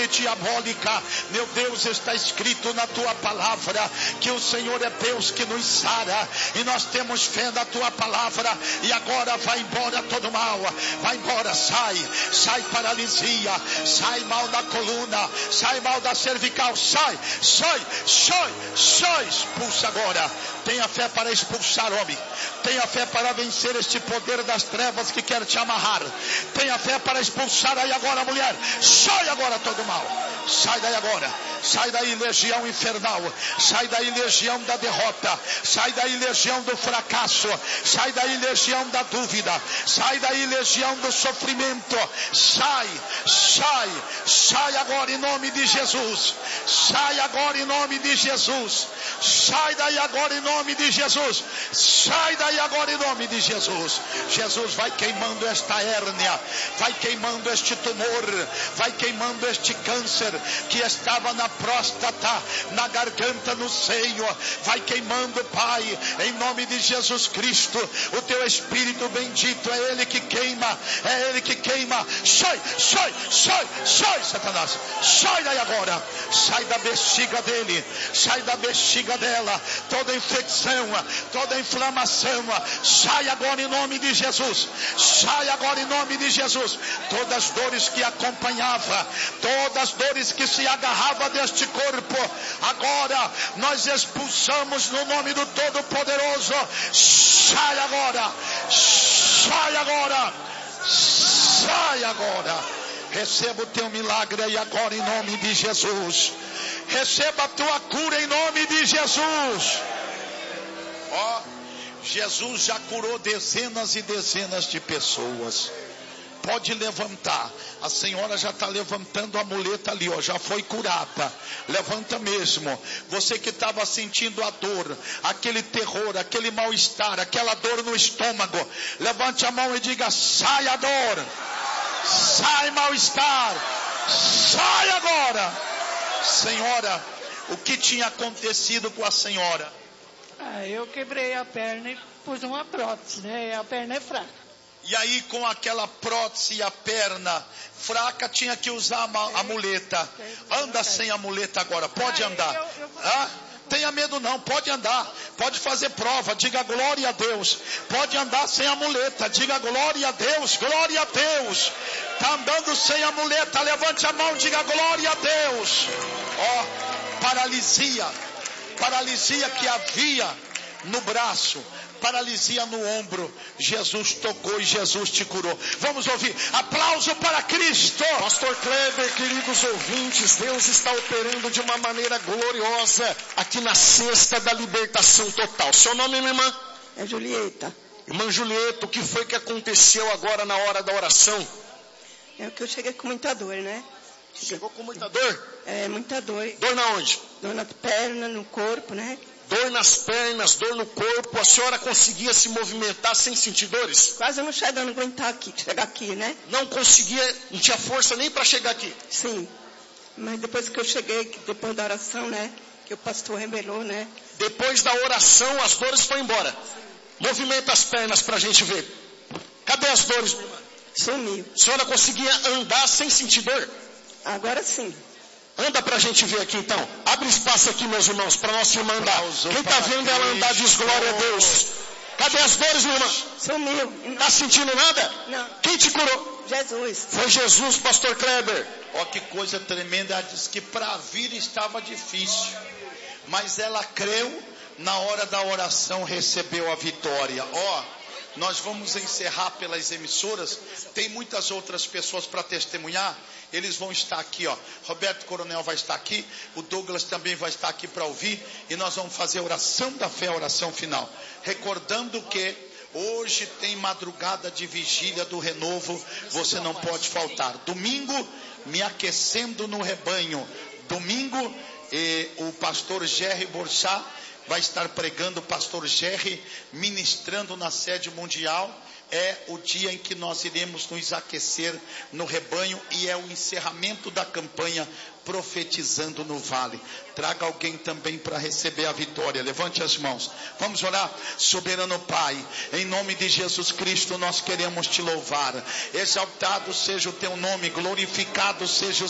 diabólica. Meu Deus, está escrito na tua palavra que o Senhor é Deus que nos sara, e nós temos fé na tua palavra. E agora vai embora todo mal, vai embora, sai paralisia, sai mal da coluna, sai mal da cervical, sai, expulsa agora. Tenha fé para expulsar, homem. Tenha fé para vencer este poder das trevas que quer te amarrar. Tenha fé para expulsar aí agora, mulher. Sai agora todo mal. Sai daí agora. Sai daí, legião infernal. Sai daí, legião da derrota. Sai daí, legião do fracasso. Sai daí, legião da dúvida. Sai daí, legião do sofrimento. Sai agora em nome de Jesus. Sai agora em nome de Jesus. Sai daí agora em nome de Jesus. Sai daí agora em nome de Jesus. Jesus vai queimando esta hérnia, vai queimando este tumor, vai queimando este câncer que estava na próstata, na garganta, no seio. Vai queimando, Pai, em nome de Jesus Cristo. O teu Espírito bendito é Ele que queima, é Ele que queima. Sai, Satanás. Sai daí agora. Sai da bexiga dele, sai da bexiga dela. Toda infecção, toda inflamação, sai agora em nome de Jesus. Sai agora em nome de Jesus. Todas as dores que acompanhava, todas as dores que se agarrava deste corpo, agora nós expulsamos no nome do Todo-Poderoso. Sai agora, sai agora, sai agora. Receba o teu milagre aí agora em nome de Jesus. Receba a tua cura em nome de Jesus. Jesus já curou dezenas e dezenas de pessoas. Pode levantar. A senhora já está levantando a muleta ali, já foi curada. Levanta mesmo. Você que estava sentindo a dor, aquele terror, aquele mal-estar, aquela dor no estômago, levante a mão e diga: sai a dor, sai mal-estar, sai agora. Senhora, o que tinha acontecido com a senhora? Eu quebrei a perna e pus uma prótese, né? A perna é fraca. E aí, com aquela prótese e a perna fraca, tinha que usar a muleta. Anda sem a muleta agora, pode andar. Tenha medo não, pode andar. Pode fazer prova, diga glória a Deus. Pode andar sem a muleta, diga glória a Deus, glória a Deus. Está andando sem a muleta, levante a mão, diga glória a Deus. Paralisia que havia no braço, paralisia no ombro, Jesus tocou e Jesus te curou. Vamos ouvir, aplauso para Cristo. Pastor Kleber, queridos ouvintes, Deus está operando de uma maneira gloriosa aqui na Cesta da Libertação Total. Seu nome, minha irmã? É Julieta. Irmã Julieta, o que foi que aconteceu agora na hora da oração? É que eu cheguei com muita dor, né? Chegou com muita dor? É, muita dor. Dor na onde? Dor na perna, no corpo, né? Dor nas pernas, dor no corpo. A senhora conseguia se movimentar sem sentir dores? Quase não chegando a aguentar chegar aqui, né? Não conseguia, não tinha força nem para chegar aqui? Sim. Mas depois que eu cheguei, depois da oração, né? Que o pastor revelou, né? Depois da oração, as dores foram embora. Movimenta as pernas para a gente ver. Cadê as dores, minha irmã? Sumiu. A senhora conseguia andar sem sentir dor? Agora sim. Anda pra gente ver aqui então. Abre espaço aqui, meus irmãos, para nossa irmã andar. Quem está vendo ela andar diz glória a Deus. Cadê as dores, minha irmã? Sumiu. Está sentindo nada? Não. Quem te curou? Jesus. Foi Jesus, pastor Kleber. Que coisa tremenda. Ela disse que para vir estava difícil, mas ela creu, na hora da oração recebeu a vitória. Nós vamos encerrar pelas emissoras. Tem muitas outras pessoas para testemunhar. Eles vão estar aqui, Roberto Coronel vai estar aqui, o Douglas também vai estar aqui para ouvir, e nós vamos fazer a oração da fé, a oração final, recordando que hoje tem madrugada de vigília do renovo, você não pode faltar. Domingo, me aquecendo no rebanho. Domingo, o pastor Jerry Borchá vai estar pregando, o pastor Jerry ministrando na sede mundial. É o dia em que nós iremos nos aquecer no rebanho, e é o encerramento da campanha Profetizando no Vale. Traga alguém também para receber a vitória. Levante as mãos. Vamos orar. Soberano Pai, em nome de Jesus Cristo, nós queremos te louvar. Exaltado seja o teu nome, glorificado seja o